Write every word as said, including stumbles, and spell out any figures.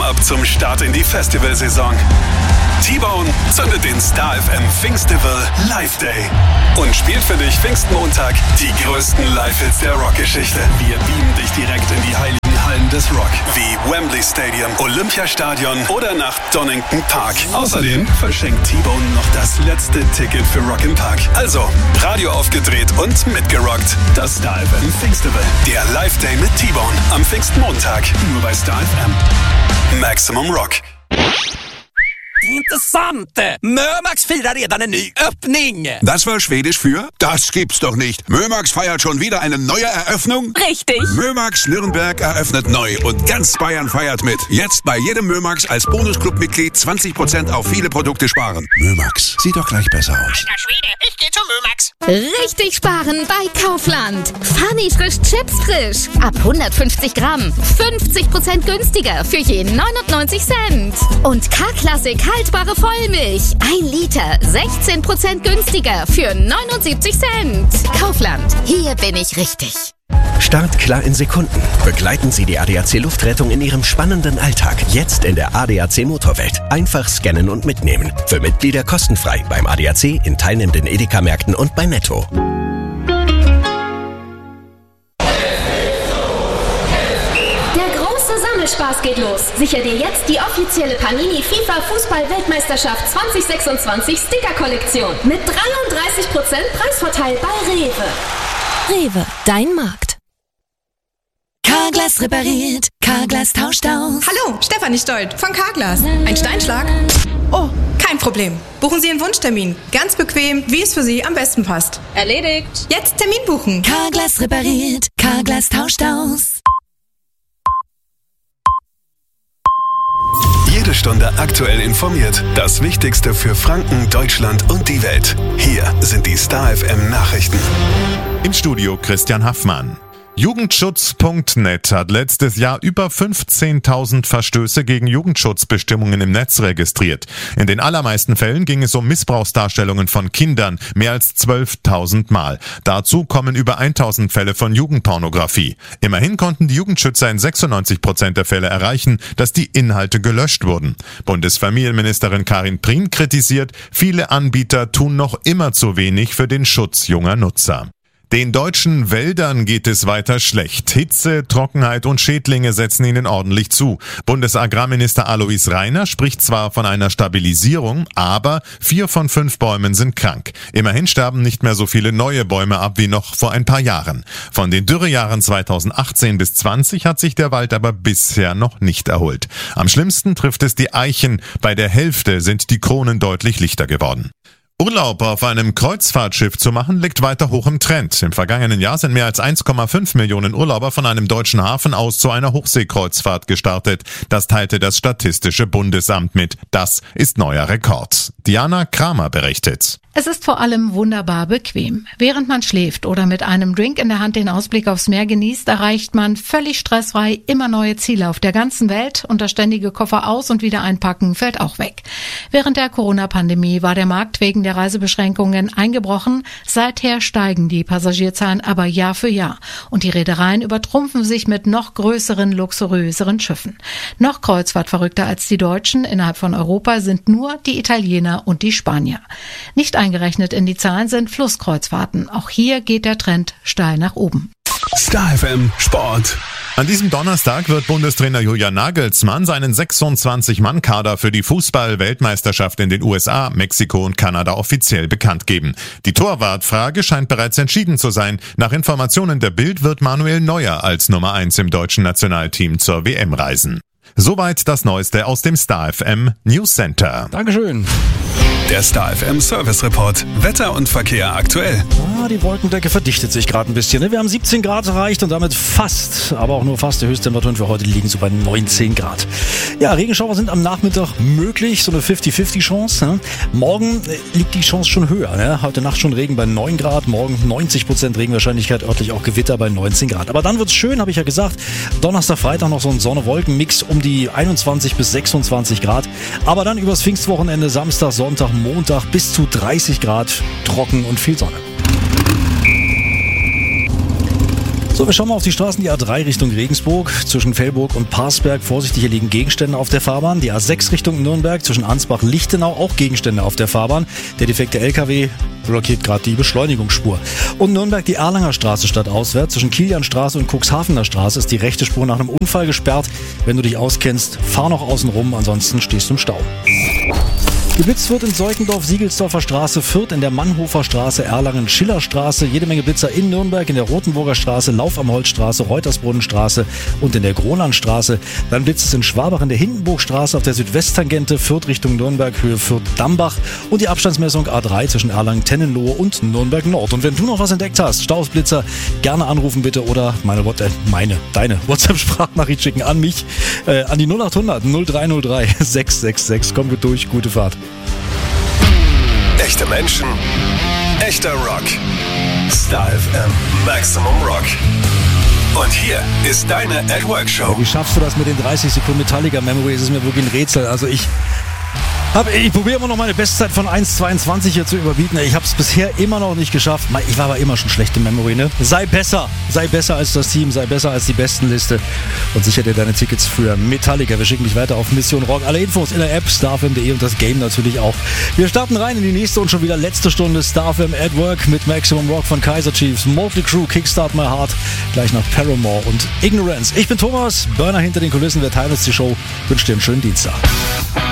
Warm-up zum Start in die Festivalsaison. T-Bone zündet den Star F M Pfingstival Live Day und spielt für dich Pfingstmontag die größten Live-Hits der Rockgeschichte. Wir beamen dich direkt in die heiligen Hallen des Rock, wie Wembley Stadium, Olympiastadion oder nach Donington Park. Außerdem verschenkt T-Bone noch das letzte Ticket für Rock im Park. Also, Radio aufgedreht und mitgerockt. Das Star F M Pfingstival. Der Live Day mit T-Bone am Pfingstmontag. Nur bei Star F M. Maximum Rock. Intressant! Mömax firar redan en ny öppning! Das war Schwedisch für? Das gibt's doch nicht. Mömax feiert schon wieder eine neue Eröffnung? Richtig! Mömax Nürnberg eröffnet neu und ganz Bayern feiert mit. Jetzt bei jedem Mömax als Bonusclub-Mitglied zwanzig Prozent auf viele Produkte sparen. Mömax, sieht doch gleich besser aus. Alter Schwede, ich geh zum Mömax. Richtig sparen bei Kaufland. Funny frisch Chips frisch. Ab hundertfünfzig Gramm. fünfzig Prozent günstiger für je neunundneunzig Cent. Und K-Klassik haltbare Vollmilch. ein Liter. sechzehn Prozent günstiger für neunundsiebzig Cent. Kaufland. Hier bin ich richtig. Start klar in Sekunden. Begleiten Sie die A D A C Luftrettung in Ihrem spannenden Alltag. Jetzt in der A D A C Motorwelt. Einfach scannen und mitnehmen. Für Mitglieder kostenfrei beim A D A C, in teilnehmenden Edeka-Märkten und bei Netto. Spaß geht los. Sicher dir jetzt die offizielle Panini FIFA Fußball-Weltmeisterschaft zwanzig sechsundzwanzig Sticker-Kollektion mit dreiunddreißig Prozent Preisvorteil bei Rewe. Rewe, dein Markt. Carglass repariert, Carglass tauscht aus. Hallo, Stefanie Stolt von Carglass. Ein Steinschlag? Oh, kein Problem. Buchen Sie Ihren Wunschtermin. Ganz bequem, wie es für Sie am besten passt. Erledigt. Jetzt Termin buchen. Carglass repariert, Carglass tauscht aus. Jede Stunde aktuell informiert. Das Wichtigste für Franken, Deutschland und die Welt. Hier sind die Star F M Nachrichten. Im Studio Christian Haffmann. Jugendschutz Punkt net hat letztes Jahr über fünfzehntausend Verstöße gegen Jugendschutzbestimmungen im Netz registriert. In den allermeisten Fällen ging es um Missbrauchsdarstellungen von Kindern, mehr als zwölftausend Mal. Dazu kommen über tausend Fälle von Jugendpornografie. Immerhin konnten die Jugendschützer in sechsundneunzig Prozent der Fälle erreichen, dass die Inhalte gelöscht wurden. Bundesfamilienministerin Karin Prien kritisiert, viele Anbieter tun noch immer zu wenig für den Schutz junger Nutzer. Den deutschen Wäldern geht es weiter schlecht. Hitze, Trockenheit und Schädlinge setzen ihnen ordentlich zu. Bundesagrarminister Alois Rainer spricht zwar von einer Stabilisierung, aber vier von fünf Bäumen sind krank. Immerhin sterben nicht mehr so viele neue Bäume ab wie noch vor ein paar Jahren. Von den Dürrejahren zweitausendachtzehn bis zwanzig hat sich der Wald aber bisher noch nicht erholt. Am schlimmsten trifft es die Eichen. Bei der Hälfte sind die Kronen deutlich lichter geworden. Urlaub auf einem Kreuzfahrtschiff zu machen, liegt weiter hoch im Trend. Im vergangenen Jahr sind mehr als eins Komma fünf Millionen Urlauber von einem deutschen Hafen aus zu einer Hochseekreuzfahrt gestartet. Das teilte das Statistische Bundesamt mit. Das ist neuer Rekord. Diana Kramer berichtet. Es ist vor allem wunderbar bequem. Während man schläft oder mit einem Drink in der Hand den Ausblick aufs Meer genießt, erreicht man völlig stressfrei immer neue Ziele auf der ganzen Welt und das ständige Koffer aus- und wieder einpacken fällt auch weg. Während der Corona-Pandemie war der Markt wegen der Reisebeschränkungen eingebrochen. Seither steigen die Passagierzahlen aber Jahr für Jahr und die Reedereien übertrumpfen sich mit noch größeren, luxuriöseren Schiffen. Noch kreuzfahrtverrückter als die Deutschen innerhalb von Europa sind nur die Italiener und die Spanier. Nicht eingerechnet in die Zahlen sind Flusskreuzfahrten. Auch hier geht der Trend steil nach oben. Star F M Sport. An diesem Donnerstag wird Bundestrainer Julian Nagelsmann seinen sechsundzwanzig-Mann-Kader für die Fußball-Weltmeisterschaft in den U S A, Mexiko und Kanada offiziell bekannt geben. Die Torwartfrage scheint bereits entschieden zu sein. Nach Informationen der Bild wird Manuel Neuer als Nummer eins im deutschen Nationalteam zur W M reisen. Soweit das Neueste aus dem Star F M News Center. Dankeschön. Der Star F M Service Report. Wetter und Verkehr aktuell. Ah, die Wolkendecke verdichtet sich gerade ein bisschen. Ne? Wir haben siebzehn Grad erreicht und damit fast, aber auch nur fast die Höchsttemperaturen für heute liegen so bei neunzehn Grad. Ja, Regenschauer sind am Nachmittag möglich, so eine fünfzig fünfzig Chance. Ne? Morgen liegt die Chance schon höher. Ne? Heute Nacht schon Regen bei neun Grad, morgen neunzig Prozent Regenwahrscheinlichkeit, örtlich auch Gewitter bei neunzehn Grad. Aber dann wird's schön, habe ich ja gesagt. Donnerstag, Freitag noch so ein Sonne-Wolken-Mix um die einundzwanzig bis sechsundzwanzig Grad. Aber dann übers Pfingstwochenende, Samstag, Sonntag, Montag bis zu dreißig Grad, trocken und viel Sonne. So, wir schauen mal auf die Straßen. Die A drei Richtung Regensburg, zwischen Fellburg und Parsberg. Vorsichtig, hier liegen Gegenstände auf der Fahrbahn. Die A sechs Richtung Nürnberg, zwischen Ansbach-Lichtenau, auch Gegenstände auf der Fahrbahn. Der defekte L K W blockiert gerade die Beschleunigungsspur. Und Nürnberg, die Erlanger Straße stadtauswärts. Zwischen Kilianstraße und Cuxhavener Straße ist die rechte Spur nach einem Unfall gesperrt. Wenn du dich auskennst, fahr noch außen rum, ansonsten stehst du im Stau. Geblitzt wird in Seukendorf, Siegelsdorfer Straße, Fürth, in der Mannhofer Straße, Erlangen, Schillerstraße, jede Menge Blitzer in Nürnberg, in der Rotenburger Straße, Lauf am Holzstraße, Reutersbrunnenstraße und in der Grolandstraße. Dann blitzt es in Schwabach in der Hindenburgstraße auf der Südwesttangente, Fürth Richtung Nürnberg, Höhe Fürth-Dambach und die Abstandsmessung A drei zwischen Erlangen-Tennenlohe und Nürnberg-Nord. Und wenn du noch was entdeckt hast, Stausblitzer, gerne anrufen bitte oder meine, äh, meine deine WhatsApp-Sprachnachricht schicken an mich, äh, an die null acht hundert null drei null drei sechs sechs sechs. Komm gut durch, gute Fahrt. Echte Menschen, echter Rock. Star F M Maximum Rock. Und hier ist deine At Work Show. Ja, wie schaffst du das mit den dreißig Sekunden Metallica Memory? Das ist mir wirklich ein Rätsel. Also ich hab, ich probiere immer noch meine Bestzeit von eins zweiundzwanzig hier zu überbieten. Ich habe es bisher immer noch nicht geschafft. Ich war aber immer schon schlecht in Memory, ne? Sei besser. Sei besser als das Team. Sei besser als die Bestenliste. Und sicher dir deine Tickets für Metallica. Wir schicken dich weiter auf Mission Rock. Alle Infos in der App star f m punkt d e und das Game natürlich auch. Wir starten rein in die nächste und schon wieder letzte Stunde Star F M at Work mit Maximum Rock von Kaiser Chiefs, Motley Crue, Kickstart My Heart, gleich nach Paramore und Ignorance. Ich bin Thomas, Burner hinter den Kulissen. Wir teilen uns die Show. Wünsche dir einen schönen Dienstag.